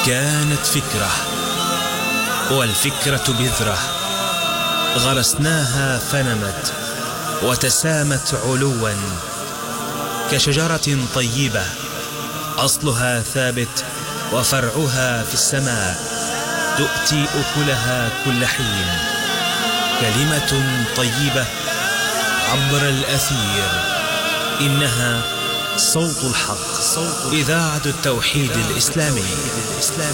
كانت فكرة، والفكرة بذرة غرسناها فنمت وتسامت علوا كشجرة طيبة أصلها ثابت وفرعها في السماء، تؤتي أكلها كل حين. كلمة طيبة عبر الأثير، إنها صوت الحق، إذاعة التوحيد الإسلامي.